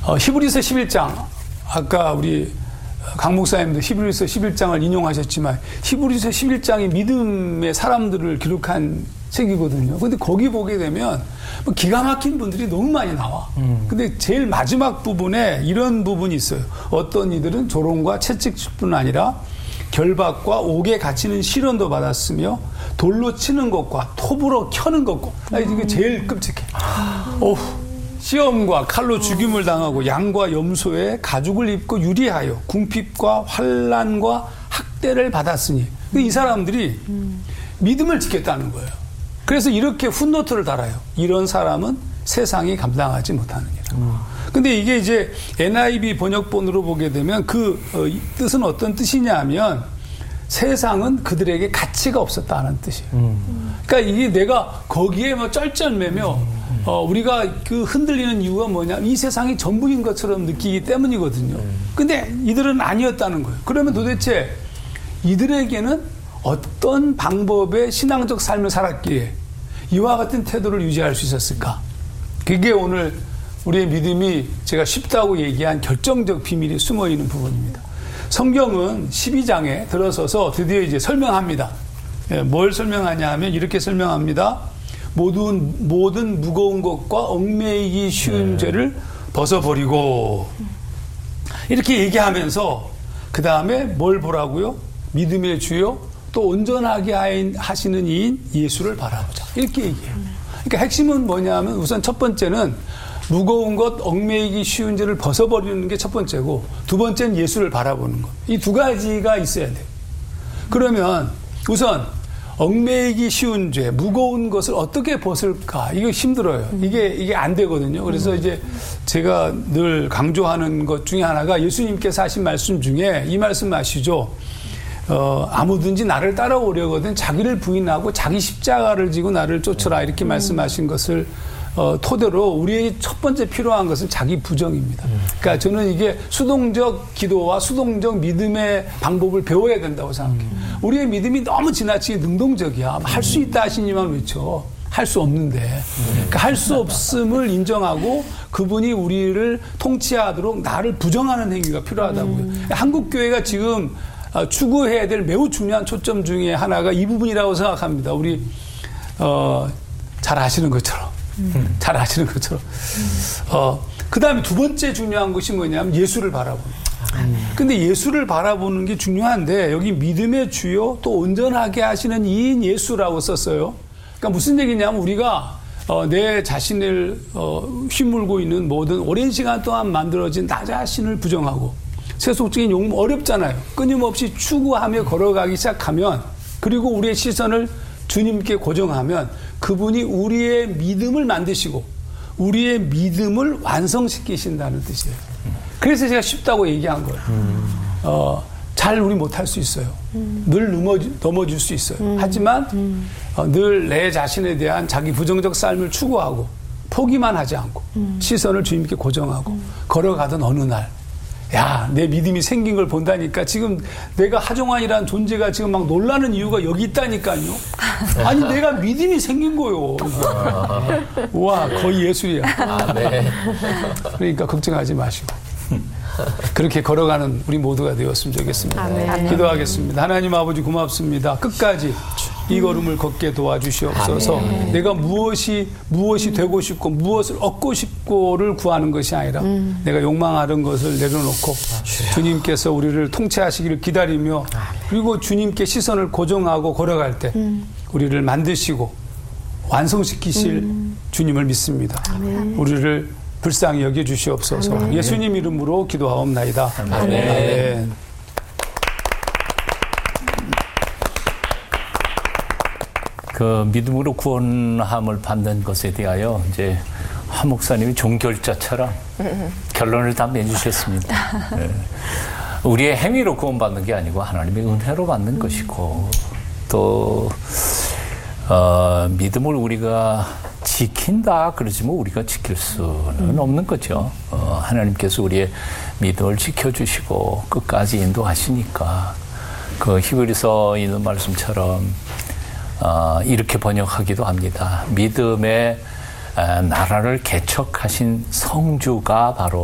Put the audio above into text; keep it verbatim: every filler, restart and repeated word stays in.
어, 히브리서 십일 장, 아까 우리 강 목사님도 히브리서 십일 장을 인용하셨지만 히브리서 십일 장이 믿음의 사람들을 기록한 책이거든요. 근데 거기 보게 되면 기가 막힌 분들이 너무 많이 나와. 음. 근데 제일 마지막 부분에 이런 부분이 있어요. 어떤 이들은 조롱과 채찍뿐 아니라 결박과 옥에 갇히는 시련도 받았으며 돌로 치는 것과 톱으로 켜는 것과 아, 이게 제일 끔찍해. 아. 어후. 시험과 칼로 죽임을 당하고 양과 염소의 가죽을 입고 유리하여 궁핍과 환난과 학대를 받았으니 이 사람들이 음. 믿음을 지켰다는 거예요. 그래서 이렇게 풋노트를 달아요. 이런 사람은 세상이 감당하지 못하느니라. 음. 근데 이게 이제 엔아이브이 번역본으로 보게 되면 그 어, 뜻은 어떤 뜻이냐 하면 세상은 그들에게 가치가 없었다는 뜻이에요. 음. 그러니까 이게 내가 거기에 뭐 쩔쩔매며 음. 어, 우리가 그 흔들리는 이유가 뭐냐, 이 세상이 전부인 것처럼 느끼기 때문이거든요. 음. 근데 이들은 아니었다는 거예요. 그러면 도대체 이들에게는 어떤 방법의 신앙적 삶을 살았기에 이와 같은 태도를 유지할 수 있었을까? 그게 오늘 우리의 믿음이 제가 쉽다고 얘기한 결정적 비밀이 숨어 있는 부분입니다. 성경은 십이 장에 들어서서 드디어 이제 설명합니다. 예, 뭘 설명하냐 하면 이렇게 설명합니다. 모든, 모든 무거운 것과 얽매이기 쉬운 네. 죄를 벗어버리고 이렇게 얘기하면서 그 다음에 뭘 보라고요? 믿음의 주요 또 온전하게 하시는 이인 예수를 바라보자. 이렇게 얘기해요. 그러니까 핵심은 뭐냐면 우선 첫 번째는 무거운 것, 얽매이기 쉬운 죄를 벗어버리는 게 첫 번째고 두 번째는 예수를 바라보는 것. 이 두 가지가 있어야 돼요. 그러면 우선 얽매이기 쉬운 죄, 무거운 것을 어떻게 벗을까? 이거 힘들어요. 이게, 이게 안 되거든요. 그래서 이제 제가 늘 강조하는 것 중에 하나가 예수님께서 하신 말씀 중에 이 말씀 아시죠? 어, 아무든지 나를 따라오려거든 자기를 부인하고 자기 십자가를 지고 나를 쫓으라. 이렇게 말씀하신 것을 어, 토대로 우리에게 첫 번째 필요한 것은 자기 부정입니다. 그러니까 저는 이게 수동적 기도와 수동적 믿음의 방법을 배워야 된다고 생각해요. 음. 우리의 믿음이 너무 지나치게 능동적이야. 할 수 있다 하시니만 외쳐. 할 수 없는데. 그러니까 할 수 없음을 인정하고 그분이 우리를 통치하도록 나를 부정하는 행위가 필요하다고요. 음. 한국교회가 지금 추구해야 될 매우 중요한 초점 중에 하나가 이 부분이라고 생각합니다. 우리 어, 잘 아시는 것처럼. 음. 잘 아시는 것처럼. 음. 어, 그 다음에 두 번째 중요한 것이 뭐냐면 예수를 바라보는 거예요. 음. 근데 예수를 바라보는 게 중요한데 여기 믿음의 주요 또 온전하게 하시는 이인 예수라고 썼어요. 그러니까 무슨 얘기냐면 우리가 어, 내 자신을 어, 휘물고 있는 모든 오랜 시간 동안 만들어진 나 자신을 부정하고 세속적인 욕심 어렵잖아요. 끊임없이 추구하며 걸어가기 시작하면 그리고 우리의 시선을 주님께 고정하면 그분이 우리의 믿음을 만드시고 우리의 믿음을 완성시키신다는 뜻이에요. 그래서 제가 쉽다고 얘기한 거예요. 음. 어, 잘 우리 못할 수 있어요. 음. 늘 넘어, 넘어질 수 있어요. 음. 하지만 음. 어, 늘 내 자신에 대한 자기 부정적 삶을 추구하고 포기만 하지 않고 음. 시선을 주님께 고정하고 음. 걸어가던 어느 날 야, 내 믿음이 생긴 걸 본다니까 지금 내가 하정환이라는 존재가 지금 막 놀라는 이유가 여기 있다니까요. 아니 내가 믿음이 생긴 거요. 와 거의 예술이야. 아, 네. 그러니까 걱정하지 마시고 그렇게 걸어가는 우리 모두가 되었으면 좋겠습니다. 아, 네. 기도하겠습니다. 하나님 아버지 고맙습니다. 끝까지 이 걸음을 걷게 도와주시옵소서. 아멘. 내가 무엇이 무엇이 음. 되고 싶고 무엇을 얻고 싶고를 구하는 것이 아니라 음. 내가 욕망하는 것을 내려놓고 아, 주님께서 우리를 통치하시기를 기다리며 아멘. 그리고 주님께 시선을 고정하고 걸어갈 때 음. 우리를 만드시고 완성시키실 음. 주님을 믿습니다. 아멘. 우리를 불쌍히 여겨주시옵소서. 아멘. 예수님 이름으로 기도하옵나이다. 아멘. 아멘. 아멘. 그 믿음으로 구원함을 받는 것에 대하여 이제 한 목사님이 종결자처럼 결론을 다 내주셨습니다. 네. 우리의 행위로 구원받는 게 아니고 하나님의 은혜로 받는 음. 것이고 또 어, 믿음을 우리가 지킨다 그러지만 우리가 지킬 수는 음. 없는 거죠. 어, 하나님께서 우리의 믿음을 지켜주시고 끝까지 인도하시니까 그 히브리서 있는 말씀처럼 어, 이렇게 번역하기도 합니다. 믿음의 나라를 개척하신 성주가 바로